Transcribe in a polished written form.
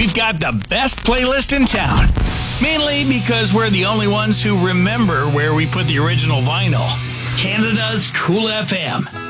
we've got the best playlist in town. Mainly because we're the only ones who remember where we put the original vinyl. Canada's Cool FM.